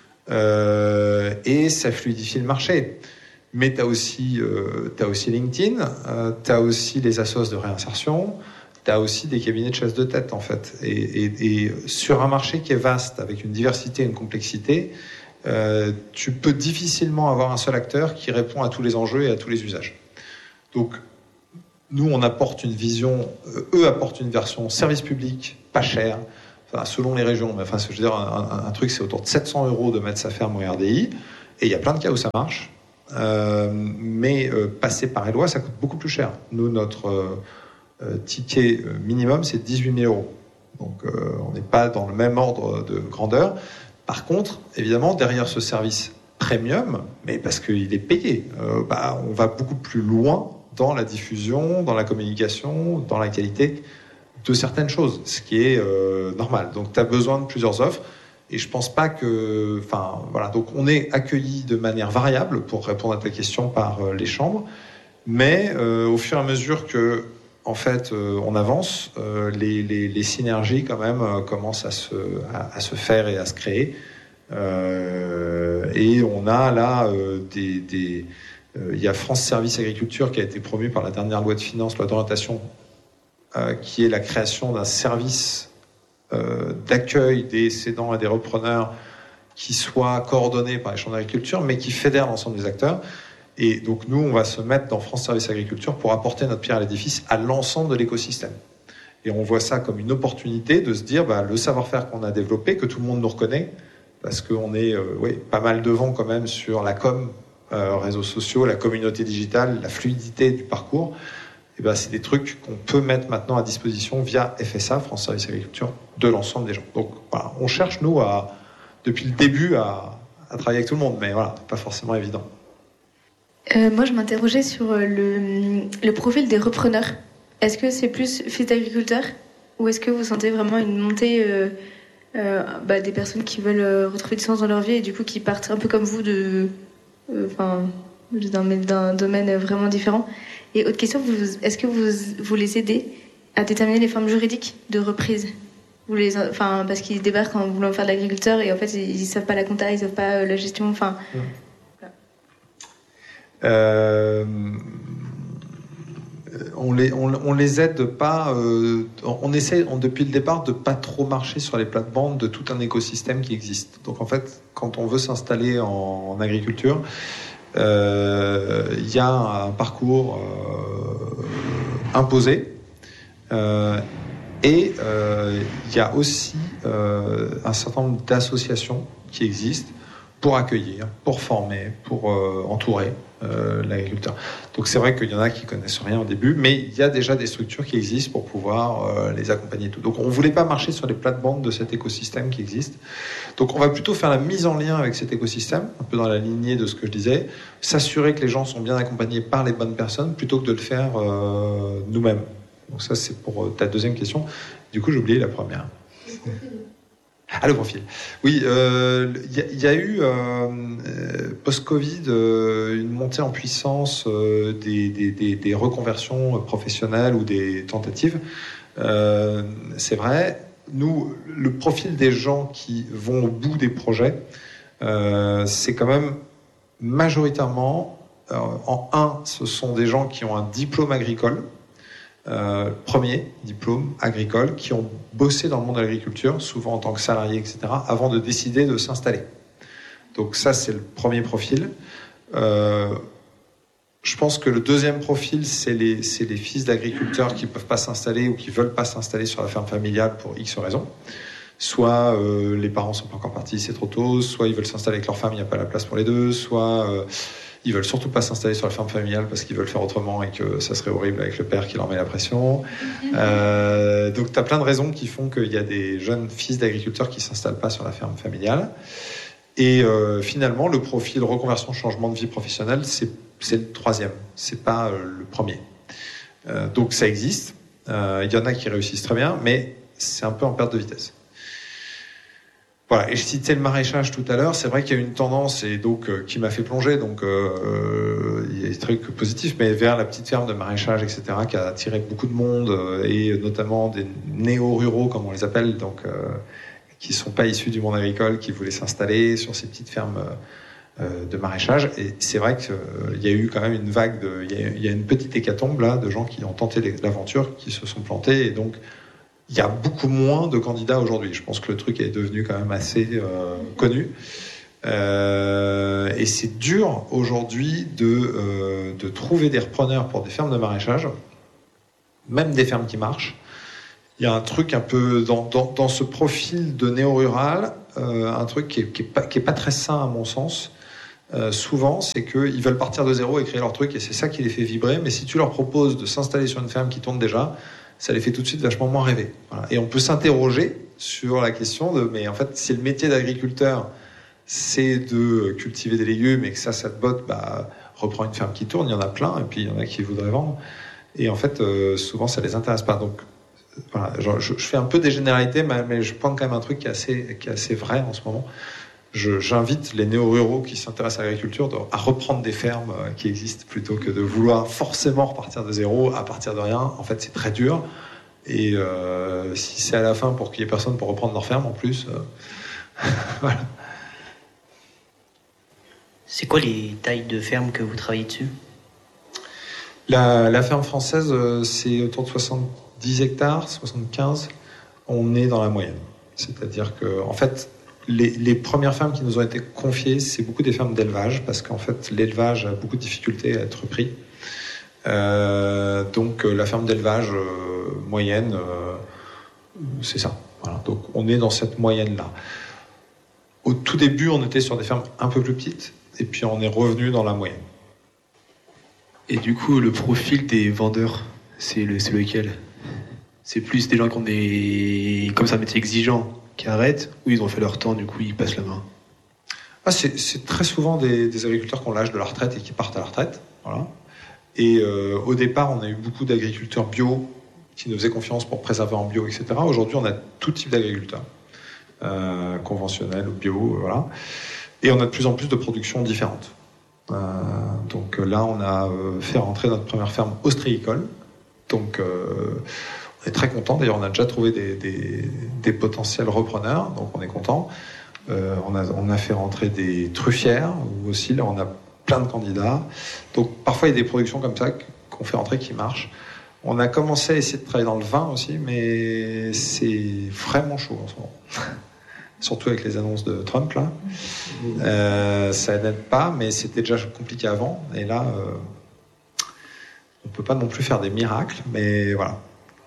euh, et ça fluidifie le marché. Mais tu as aussi, euh, t'as aussi LinkedIn, euh, tu as aussi les assos de réinsertion, tu as aussi des cabinets de chasse de tête, en fait. Et, et, et sur un marché qui est vaste, avec une diversité et une complexité, euh, tu peux difficilement avoir un seul acteur qui répond à tous les enjeux et à tous les usages. Donc, nous, on apporte une vision, euh, eux apportent une version service public, pas cher, enfin, selon les régions, mais enfin, je veux dire, un, un, un truc, c'est autour de sept cents euros de mettre sa ferme au R D I, et il y a plein de cas où ça marche. Euh, mais euh, passer par Eloi, ça coûte beaucoup plus cher. Nous, notre euh, euh, ticket minimum, c'est dix-huit mille euros. Donc, euh, on n'est pas dans le même ordre de grandeur. Par contre, évidemment, derrière ce service premium, mais parce qu'il est payé, euh, bah, on va beaucoup plus loin dans la diffusion, dans la communication, dans la qualité de certaines choses, ce qui est euh, normal. Donc, tu as besoin de plusieurs offres. Et je pense pas que, enfin voilà, donc on est accueilli de manière variable pour répondre à ta question par euh, les chambres, mais euh, au fur et à mesure que, en fait, euh, on avance, euh, les, les, les synergies quand même euh, commencent à se, à, à se faire et à se créer. Euh, et on a là euh, des, des euh, il y a France Service Agriculture qui a été promu par la dernière loi de finances, loi d'orientation, euh, qui est la création d'un service d'accueil des cédants et des repreneurs qui soit coordonné par les chambres d'agriculture, mais qui fédère l'ensemble des acteurs. Et donc nous, on va se mettre dans France Service Agriculture pour apporter notre pierre à l'édifice à l'ensemble de l'écosystème. Et on voit ça comme une opportunité de se dire, bah, le savoir-faire qu'on a développé, que tout le monde nous reconnaît, parce qu'on est euh, oui, pas mal devant quand même sur la com, euh, réseaux sociaux, la communauté digitale, la fluidité du parcours. Et ben, c'est des trucs qu'on peut mettre maintenant à disposition via F S A, France Service Agriculture, de l'ensemble des gens. Donc voilà, on cherche, nous, à, depuis le début, à, à travailler avec tout le monde, mais voilà, pas forcément évident. Euh, moi, je m'interrogeais sur le, le profil des repreneurs. Est-ce que c'est plus fils d'agriculteurs ou est-ce que vous sentez vraiment une montée euh, euh, bah, des personnes qui veulent retrouver du sens dans leur vie et du coup qui partent un peu comme vous de, euh, d'un, d'un domaine vraiment différent? Et autre question, vous, est-ce que vous, vous les aidez à déterminer les formes juridiques de reprise? Vous les, enfin, parce qu'ils débarquent en voulant faire de l'agriculteur et en fait, ils ne savent pas la compta, ils ne savent pas la gestion. Enfin, mmh. voilà. euh, on, les, on, on les aide pas. Euh, on essaie on, depuis le départ de ne pas trop marcher sur les plates-bandes de tout un écosystème qui existe. Donc en fait, quand on veut s'installer en, en agriculture, il euh, y a un parcours euh, imposé euh, et il euh, y a aussi euh, un certain nombre d'associations qui existent pour accueillir, pour former, pour euh, entourer euh, l'agriculteur. Donc c'est vrai qu'il y en a qui connaissent rien au début, mais il y a déjà des structures qui existent pour pouvoir euh, les accompagner et tout. Donc on voulait pas marcher sur les plates-bandes de cet écosystème qui existe. Donc on va plutôt faire la mise en lien avec cet écosystème, un peu dans la lignée de ce que je disais, s'assurer que les gens sont bien accompagnés par les bonnes personnes plutôt que de le faire euh, nous-mêmes. Donc ça c'est pour ta deuxième question. Du coup j'ai oublié la première. Ah, le profil. Oui, il euh, y, y a eu, euh, post-Covid, euh, une montée en puissance euh, des, des, des, des reconversions professionnelles ou des tentatives. Euh, c'est vrai, nous, le profil des gens qui vont au bout des projets, euh, c'est quand même majoritairement, euh, en un, ce sont des gens qui ont un diplôme agricole, Euh, premier diplôme agricole, qui ont bossé dans le monde de l'agriculture, souvent en tant que salariés, et cetera, avant de décider de s'installer. Donc ça, c'est le premier profil. Euh, je pense que le deuxième profil, c'est les, c'est les fils d'agriculteurs qui ne peuvent pas s'installer ou qui ne veulent pas s'installer sur la ferme familiale pour X raisons. Soit euh, les parents ne sont pas encore partis, c'est trop tôt, soit ils veulent s'installer avec leur femme, il n'y a pas la place pour les deux, soit... Euh, ils veulent surtout pas s'installer sur la ferme familiale parce qu'ils veulent faire autrement et que ça serait horrible avec le père qui leur met la pression. Euh, donc tu as plein de raisons qui font qu'il y a des jeunes fils d'agriculteurs qui s'installent pas sur la ferme familiale. Et euh, finalement, le profil reconversion, changement de vie professionnelle, c'est, c'est le troisième, c'est pas euh, le premier. Euh, donc ça existe. Il euh, y en a qui réussissent très bien, mais c'est un peu en perte de vitesse. Voilà, et je citais le maraîchage tout à l'heure, c'est vrai qu'il y a une tendance et donc euh, qui m'a fait plonger, donc euh, il y a des trucs positifs, mais vers la petite ferme de maraîchage, et cetera, qui a attiré beaucoup de monde euh, et notamment des néo-ruraux, comme on les appelle, donc euh, qui sont pas issus du monde agricole, qui voulaient s'installer sur ces petites fermes euh, de maraîchage. Et c'est vrai qu'il euh, y a eu quand même une vague, de, il y a, il y a une petite hécatombe là de gens qui ont tenté l'aventure, qui se sont plantés et donc il y a beaucoup moins de candidats aujourd'hui. Je pense que le truc est devenu quand même assez euh, connu. Euh, et c'est dur aujourd'hui de, euh, de trouver des repreneurs pour des fermes de maraîchage, même des fermes qui marchent. il y a un truc un peu dans, dans, dans ce profil de néo-rural, euh, un truc qui est, qui, est pas, qui est pas très sain à mon sens. Euh, souvent, c'est qu'ils veulent partir de zéro et créer leur truc, et c'est ça qui les fait vibrer. Mais si tu leur proposes de s'installer sur une ferme qui tourne déjà, ça les fait tout de suite vachement moins rêver. Voilà. Et on peut s'interroger sur la question de, mais en fait, si le métier d'agriculteur, c'est de cultiver des légumes et que ça, ça te botte, bah, reprends une ferme qui tourne, il y en a plein, et puis il y en a qui voudraient vendre. Et en fait, euh, souvent, ça les intéresse pas. Donc, voilà, je, je fais un peu des généralités, mais, mais je pointe quand même un truc qui est assez, qui est assez vrai en ce moment. Je, j'invite les néo-ruraux qui s'intéressent à l'agriculture de, à reprendre des fermes euh, qui existent plutôt que de vouloir forcément repartir de zéro à partir de rien. En fait, c'est très dur. Et euh, si c'est à la fin pour qu'il y ait personne pour reprendre leur ferme en plus, euh, voilà. C'est quoi les tailles de fermes que vous travaillez dessus ? La, la ferme française, euh, c'est autour de soixante-dix hectares, soixante-quinze. On est dans la moyenne. C'est-à-dire que, en fait, les, les premières fermes qui nous ont été confiées, c'est beaucoup des fermes d'élevage, parce qu'en fait, l'élevage a beaucoup de difficultés à être pris. Euh, donc, la ferme d'élevage euh, moyenne, euh, c'est ça. Voilà. Donc, on est dans cette moyenne-là. Au tout début, on était sur des fermes un peu plus petites, et puis on est revenu dans la moyenne. Et du coup, le profil des vendeurs, c'est, le, c'est lequel ? C'est plus des gens qui ont des, comme c'est un métier exigeant, qui arrêtent, ou ils ont fait leur temps, du coup ils passent la main ? Ah, c'est, c'est très souvent des, des agriculteurs qui ont l'âge de la retraite et qui partent à la retraite. Voilà. Et euh, au départ, on a eu beaucoup d'agriculteurs bio qui nous faisaient confiance pour préserver en bio, et cetera. Aujourd'hui, on a tout type d'agriculteurs, euh, conventionnels ou bio, voilà. Et on a de plus en plus de productions différentes. Euh, donc là, on a euh, fait rentrer notre première ferme ostréicole. Donc, euh, on est très content. D'ailleurs, on a déjà trouvé des, des, des potentiels repreneurs, donc on est content. Euh, on a, on a fait rentrer des truffières, où aussi, là, on a plein de candidats. Donc, parfois, il y a des productions comme ça qu'on fait rentrer qui marchent. On a commencé à essayer de travailler dans le vin aussi, mais c'est vraiment chaud en ce moment. Surtout avec les annonces de Trump, là. Euh, ça n'aide pas, mais c'était déjà compliqué avant. Et là, euh, on ne peut pas non plus faire des miracles, mais voilà.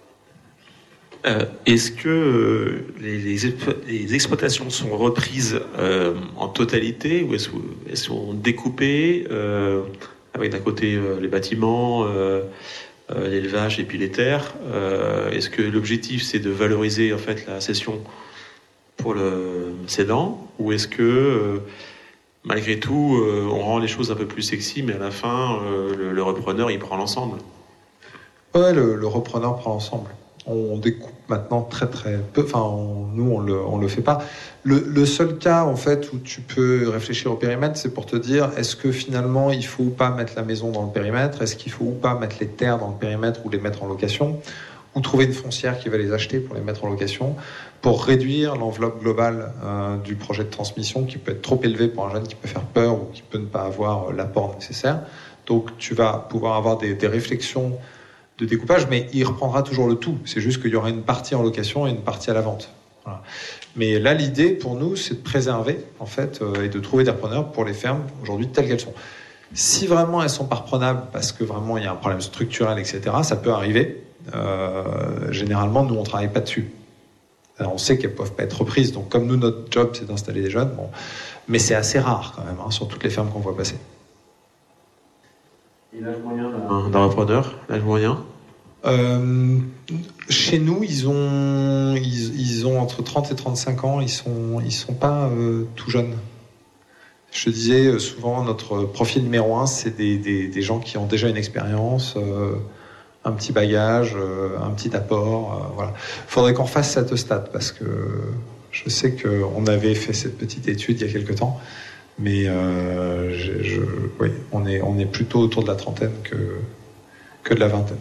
Euh, est-ce que euh, les, les, les exploitations sont reprises euh, en totalité, ou est-ce qu'elles sont découpées euh, avec d'un côté euh, les bâtiments, euh, euh, l'élevage et puis les terres euh, Est-ce que l'objectif c'est de valoriser en fait la cession pour le cédant, ou est-ce que euh, malgré tout euh, on rend les choses un peu plus sexy, mais à la fin euh, le, le repreneur il prend l'ensemble? Ouais, le, le repreneur prend l'ensemble. On découpe maintenant très très peu. Enfin, on, nous, on le, on le fait pas. Le, le seul cas, en fait, où tu peux réfléchir au périmètre, c'est pour te dire, est-ce que finalement, il faut ou pas mettre la maison dans le périmètre ? Est-ce qu'il faut ou pas mettre les terres dans le périmètre ou les mettre en location ? Ou trouver une foncière qui va les acheter pour les mettre en location, pour réduire l'enveloppe globale euh, du projet de transmission, qui peut être trop élevé pour un jeune, qui peut faire peur ou qui peut ne pas avoir l'apport nécessaire. Donc, tu vas pouvoir avoir des, des réflexions de découpage, mais il reprendra toujours le tout. C'est juste qu'il y aura une partie en location et une partie à la vente. Voilà. Mais là, l'idée pour nous, c'est de préserver, en fait, euh, et de trouver des repreneurs pour les fermes aujourd'hui telles qu'elles sont. Si vraiment elles sont pas reprenables parce que vraiment il y a un problème structurel, et cetera, ça peut arriver. Euh, généralement, nous, on travaille pas dessus. Alors, on sait qu'elles peuvent pas être reprises. Donc, comme nous, notre job, c'est d'installer des jeunes. Bon, mais c'est assez rare quand même, hein, sur toutes les fermes qu'on voit passer. Et l'âge moyen d'un, d'un repreneur, l'âge moyen euh, Chez nous, ils ont, ils, ils ont entre trente et trente-cinq ans. Ils sont, ils sont pas euh, tout jeunes. Je te disais, souvent, notre profil numéro un, c'est des, des, des gens qui ont déjà une expérience, euh, un petit bagage, euh, un petit apport. Euh, voilà. Faudrait qu'on fasse cette stade, parce que je sais qu'on avait fait cette petite étude il y a quelque temps. Mais euh, je, je, oui, on est, on est plutôt autour de la trentaine que, que de la vingtaine.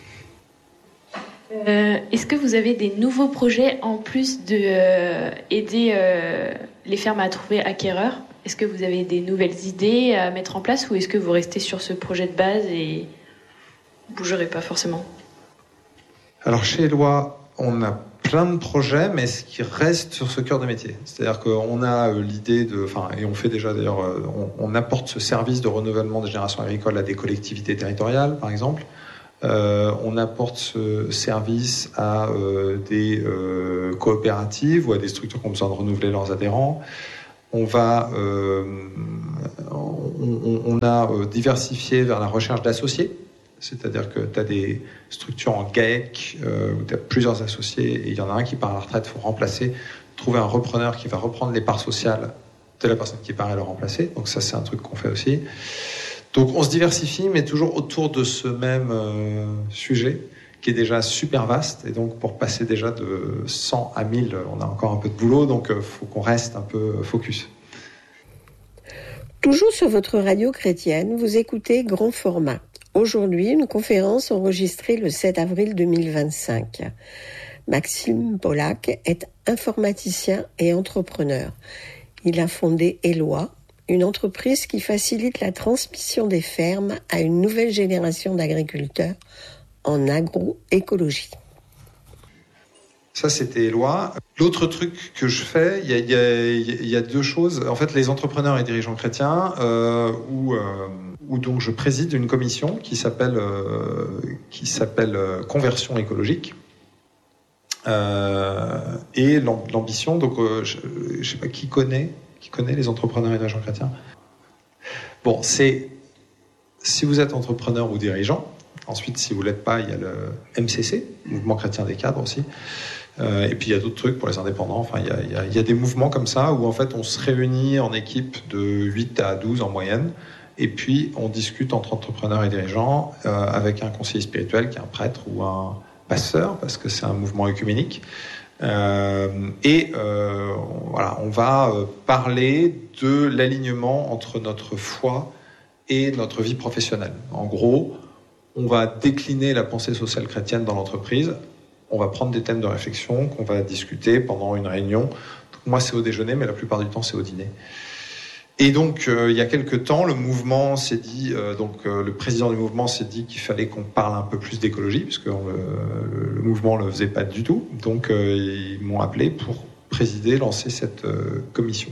Euh, est-ce que vous avez des nouveaux projets en plus de euh, aider euh, les fermes à trouver acquéreurs ? Est-ce que vous avez des nouvelles idées à mettre en place, ou est-ce que vous restez sur ce projet de base et vous ne bougerez pas forcément ? Alors chez Eloi, on a plein de projets, mais ce qui reste sur ce cœur de métier. C'est-à-dire qu'on a euh, l'idée de... Enfin, et on fait déjà d'ailleurs... On, on apporte ce service de renouvellement des générations agricoles à des collectivités territoriales, par exemple. Euh, on apporte ce service à euh, des euh, coopératives ou à des structures qui ont besoin de renouveler leurs adhérents. On va, euh, on, on a diversifié vers la recherche d'associés, c'est-à-dire que tu as des structures en GAEC euh, où tu as plusieurs associés et il y en a un qui part à la retraite, il faut remplacer, trouver un repreneur qui va reprendre les parts sociales de la personne qui part et le remplacer. Donc ça, c'est un truc qu'on fait aussi. Donc on se diversifie, mais toujours autour de ce même euh, sujet qui est déjà super vaste. Et donc pour passer déjà de cent à mille, on a encore un peu de boulot, donc il euh, faut qu'on reste un peu focus. Toujours sur votre radio chrétienne, vous écoutez Grand Format. Aujourd'hui, une conférence enregistrée le sept avril deux mille vingt-cinq. Maxime Polak est informaticien et entrepreneur. Il a fondé Eloi, une entreprise qui facilite la transmission des fermes à une nouvelle génération d'agriculteurs en agroécologie. Ça, c'était Eloi. L'autre truc que je fais, il y a, y, a, y a deux choses. En fait, les entrepreneurs et dirigeants chrétiens, euh, où, euh, où donc je préside une commission qui s'appelle, euh, qui s'appelle Conversion écologique. Euh, et l'ambition, donc euh, je ne sais pas qui connaît, qui connaît les entrepreneurs et dirigeants chrétiens. Bon, c'est si vous êtes entrepreneur ou dirigeant. Ensuite, si vous ne l'êtes pas, il y a le M C C, Mouvement chrétien des cadres aussi. Euh, et puis il y a d'autres trucs pour les indépendants. Enfin, il y, a, il, y a, il y a des mouvements comme ça où en fait on se réunit en équipe de huit à douze en moyenne. Et puis on discute entre entrepreneurs et dirigeants euh, avec un conseiller spirituel qui est un prêtre ou un pasteur, parce que c'est un mouvement œcuménique. Euh, et euh, voilà, on va parler de l'alignement entre notre foi et notre vie professionnelle. En gros, on va décliner la pensée sociale chrétienne dans l'entreprise. On va prendre des thèmes de réflexion qu'on va discuter pendant une réunion. Donc, moi, c'est au déjeuner, mais la plupart du temps, c'est au dîner. Et donc, euh, il y a quelques temps, le mouvement s'est dit, euh, donc euh, le président du mouvement s'est dit qu'il fallait qu'on parle un peu plus d'écologie, puisque on, le, le mouvement ne le faisait pas du tout. Donc, euh, ils m'ont appelé pour présider, lancer cette euh, commission.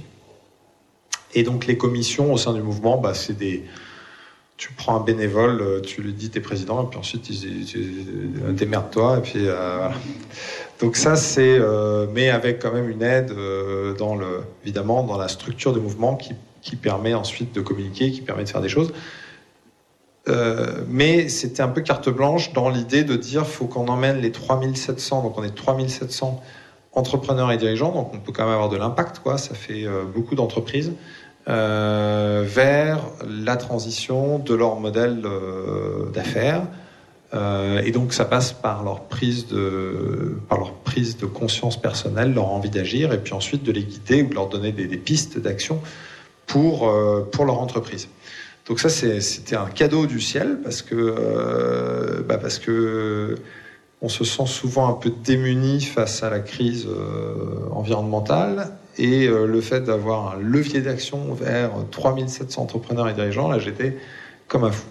Et donc, les commissions au sein du mouvement, bah, c'est des... Tu prends un bénévole, tu lui dis t'es président, et puis ensuite il dit démerde-toi, et puis euh, voilà. Donc ça c'est, euh, mais avec quand même une aide euh, dans le, évidemment dans la structure du mouvement qui, qui permet ensuite de communiquer, qui permet de faire des choses. Euh, mais c'était un peu carte blanche dans l'idée de dire faut qu'on emmène les trois mille sept cents, donc on est trois mille sept cents entrepreneurs et dirigeants, donc on peut quand même avoir de l'impact, quoi. Ça fait euh, beaucoup d'entreprises. Euh, vers la transition de leur modèle euh, d'affaires euh, et donc ça passe par leur prise de par leur prise de conscience personnelle, leur envie d'agir, et puis ensuite de les guider ou de leur donner des, des pistes d'action pour euh, pour leur entreprise. Donc ça c'est, c'était un cadeau du ciel parce que euh, bah parce que on se sent souvent un peu démuni face à la crise euh, environnementale. Et euh, le fait d'avoir un levier d'action vers trois mille sept cents entrepreneurs et dirigeants, là, j'étais comme un fou.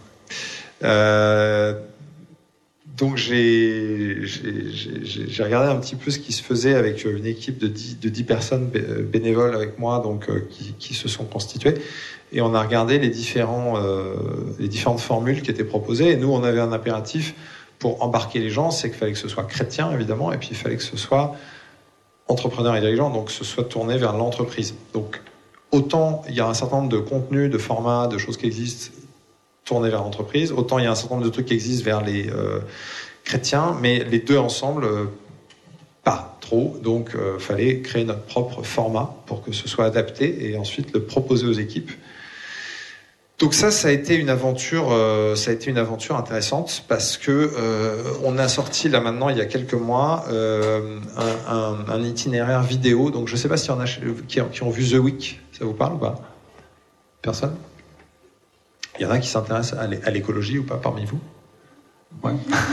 Euh, donc, j'ai, j'ai, j'ai, j'ai regardé un petit peu ce qui se faisait avec une équipe de dix, de dix personnes bénévoles avec moi, donc euh, qui, qui se sont constituées. Et on a regardé les, différents, euh, les différentes formules qui étaient proposées. Et nous, on avait un impératif pour embarquer les gens, c'est qu'il fallait que ce soit chrétien, évidemment, et puis il fallait que ce soit entrepreneurs et dirigeants, donc se soit tourné vers l'entreprise. Donc, autant il y a un certain nombre de contenus, de formats, de choses qui existent tournés vers l'entreprise, autant il y a un certain nombre de trucs qui existent vers les euh, chrétiens, mais les deux ensemble, euh, pas trop. Donc, il euh, fallait créer notre propre format pour que ce soit adapté et ensuite le proposer aux équipes. Donc ça, ça a été une aventure, euh, ça a été une aventure intéressante parce que euh, on a sorti là maintenant il y a quelques mois euh, un, un, un itinéraire vidéo. Donc je sais pas s'il y en a qui, qui ont vu The Week, ça vous parle ou pas? Personne? Il y en a qui s'intéressent à l'écologie ou pas parmi vous? Ouais.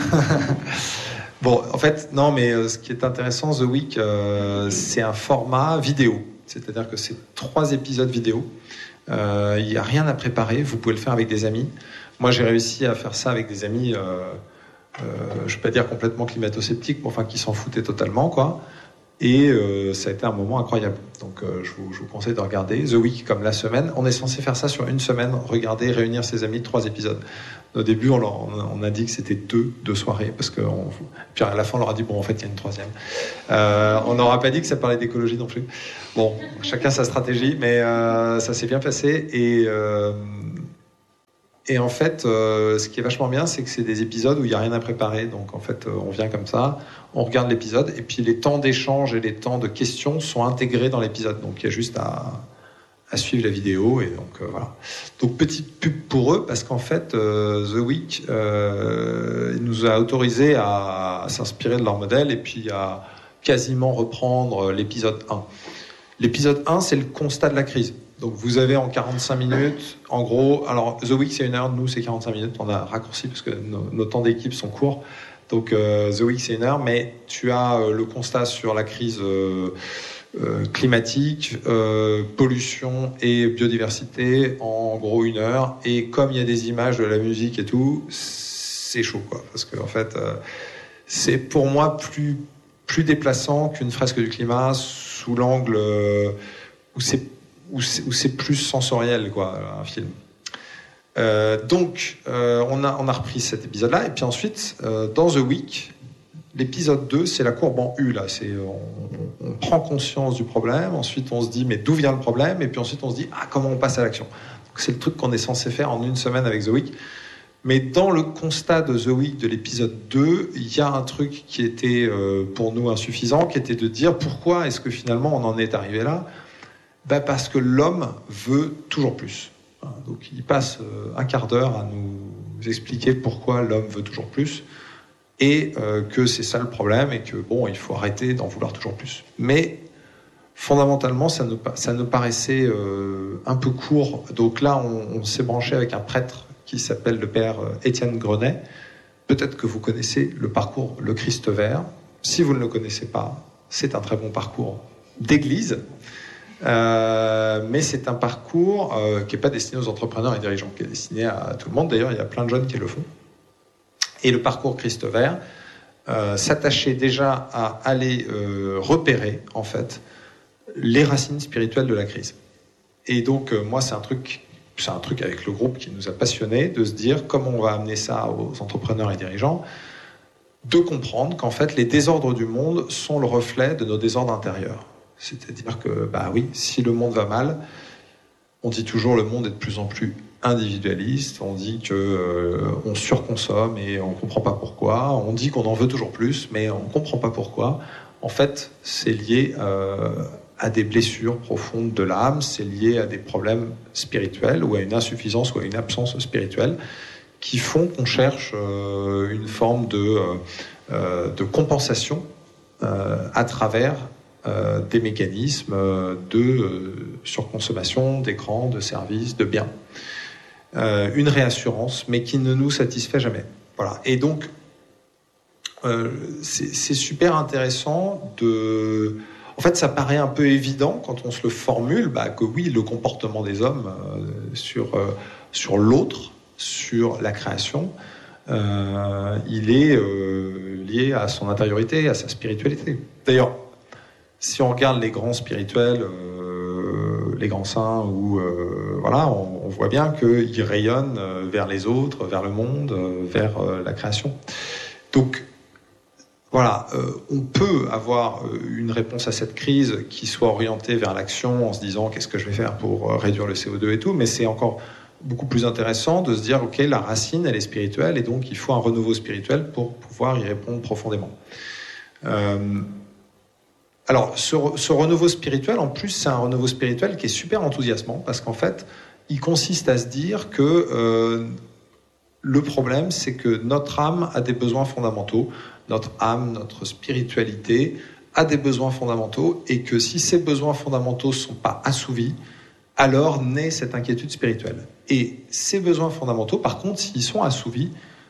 Bon, en fait, non, mais euh, ce qui est intéressant, The Week, euh, c'est un format vidéo, c'est-à-dire que c'est trois épisodes vidéo. Il euh, n'y a rien à préparer, vous pouvez le faire avec des amis. Moi, j'ai réussi à faire ça avec des amis, euh, euh, je ne vais pas dire complètement climato-sceptiques, mais enfin qui s'en foutaient totalement, quoi. Et euh, ça a été un moment incroyable. Donc euh, je, vous, je vous conseille de regarder The Week comme la semaine. On est censé faire ça sur une semaine, regarder, réunir ses amis de trois épisodes. Au début, on, leur, on a dit que c'était deux, deux soirées, parce que on, puis à la fin, on leur a dit bon, en fait, il y a une troisième. Euh, on n'aura pas dit que ça parlait d'écologie non plus. Bon, chacun sa stratégie, mais euh, ça s'est bien passé. Et euh, Et en fait, euh, ce qui est vachement bien, c'est que c'est des épisodes où il n'y a rien à préparer. Donc en fait, euh, on vient comme ça, on regarde l'épisode, et puis les temps d'échange et les temps de questions sont intégrés dans l'épisode. Donc il y a juste à, à suivre la vidéo. Et donc euh, voilà. Donc petite pub pour eux, parce qu'en fait, euh, The Week euh, nous a autorisé à, à s'inspirer de leur modèle et puis à quasiment reprendre l'épisode un. L'épisode un, c'est le constat de la crise. Donc vous avez en quarante-cinq minutes, en gros, alors The Week c'est une heure, nous c'est quarante-cinq minutes, on a raccourci parce que nos, nos temps d'équipe sont courts, donc euh, The Week c'est une heure, mais tu as euh, le constat sur la crise euh, euh, climatique, euh, pollution et biodiversité en gros une heure, et comme il y a des images de la musique et tout, c'est chaud quoi, parce que en fait euh, c'est pour moi plus, plus déplaçant qu'une fresque du climat sous l'angle euh, où c'est Où c'est, où c'est plus sensoriel, quoi, un film. Euh, donc, euh, on, a, on a repris cet épisode-là, et puis ensuite, euh, dans The Week, l'épisode deux, c'est la courbe en U, là. C'est, on, on prend conscience du problème, ensuite on se dit, mais d'où vient le problème, et puis ensuite on se dit, ah, comment on passe à l'action. Donc, c'est le truc qu'on est censé faire en une semaine avec The Week. Mais dans le constat de The Week de l'épisode deux, il y a un truc qui était euh, pour nous insuffisant, qui était de dire, pourquoi est-ce que finalement on en est arrivé là ? Ben parce que l'homme veut toujours plus. Donc il passe un quart d'heure à nous expliquer pourquoi l'homme veut toujours plus, et euh, que c'est ça le problème, et que bon, il faut arrêter d'en vouloir toujours plus. Mais fondamentalement, ça nous, ça nous paraissait euh, un peu court. Donc là, on, on s'est branché avec un prêtre qui s'appelle le père Étienne Grenet. Peut-être que vous connaissez le parcours Le Christ Vert. Si vous ne le connaissez pas, c'est un très bon parcours d'église. Euh, mais c'est un parcours euh, qui n'est pas destiné aux entrepreneurs et dirigeants, qui est destiné à tout le monde. D'ailleurs, il y a plein de jeunes qui le font. Et le parcours Christ Vert euh, s'attachait déjà à aller euh, repérer, en fait, les racines spirituelles de la crise. Et donc, euh, moi, c'est un truc, c'est un truc avec le groupe qui nous a passionnés, de se dire comment on va amener ça aux entrepreneurs et dirigeants, de comprendre qu'en fait, les désordres du monde sont le reflet de nos désordres intérieurs. C'est-à-dire que, bah oui, si le monde va mal, on dit toujours le monde est de plus en plus individualiste, on dit qu'on euh, surconsomme et on ne comprend pas pourquoi, on dit qu'on en veut toujours plus, mais on ne comprend pas pourquoi. En fait, c'est lié euh, à des blessures profondes de l'âme, c'est lié à des problèmes spirituels, ou à une insuffisance ou à une absence spirituelle, qui font qu'on cherche euh, une forme de, euh, de compensation euh, à travers Euh, des mécanismes de euh, surconsommation d'écrans, de services, de biens. Euh, une réassurance, mais qui ne nous satisfait jamais. Voilà. Et donc, euh, c'est, c'est super intéressant de... En fait, ça paraît un peu évident quand on se le formule, bah, que oui, le comportement des hommes euh, sur, euh, sur l'autre, sur la création, euh, il est euh, lié à son intériorité, à sa spiritualité. D'ailleurs, si on regarde les grands spirituels, euh, les grands saints, où, euh, voilà, on, on voit bien qu'ils rayonnent vers les autres, vers le monde, vers euh, la création. Donc, voilà, euh, on peut avoir une réponse à cette crise qui soit orientée vers l'action en se disant qu'est-ce que je vais faire pour réduire le C O deux et tout, mais c'est encore beaucoup plus intéressant de se dire ok, la racine elle est spirituelle et donc il faut un renouveau spirituel pour pouvoir y répondre profondément. Euh, Alors, ce, ce renouveau spirituel, en plus, c'est un renouveau spirituel qui est super enthousiasmant, parce qu'en fait, il consiste à se dire que euh, le problème, c'est que notre âme a des besoins fondamentaux, notre âme, notre spiritualité a des besoins fondamentaux, et que si ces besoins fondamentaux ne sont pas assouvis, alors naît cette inquiétude spirituelle. Et ces besoins fondamentaux, par contre, s'ils sont assouvis,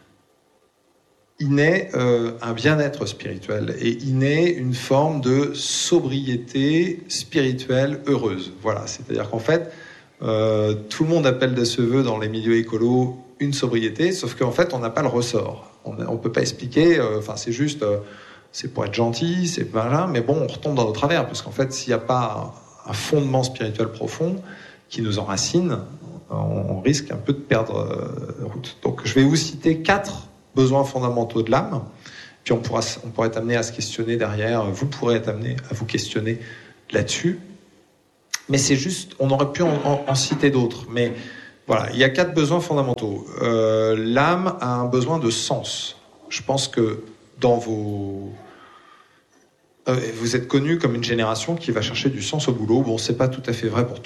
il naît euh, un bien-être spirituel et il naît une forme de sobriété spirituelle heureuse. Voilà, c'est-à-dire qu'en fait, euh, tout le monde appelle de ce vœu dans les milieux écolos une sobriété, sauf qu'en fait, on n'a pas le ressort. On ne peut pas expliquer, enfin, euh, c'est juste, euh, c'est pour être gentil, c'est voilà, mais bon, on retombe dans nos travers, parce qu'en fait, s'il n'y a pas un fondement spirituel profond qui nous enracine, on risque un peu de perdre euh, route. Donc, je vais vous citer quatre besoins fondamentaux de l'âme, puis on pourra, on pourra être amené à se questionner derrière, vous pourrez être amené à vous questionner là-dessus. Mais c'est juste, on aurait pu en, en, en citer d'autres, mais voilà, il y a quatre besoins fondamentaux. Euh, l'âme a un besoin de sens. Je pense que dans vos... Euh, vous êtes connu comme une génération qui va chercher du sens au boulot. Bon, c'est pas tout à fait vrai pour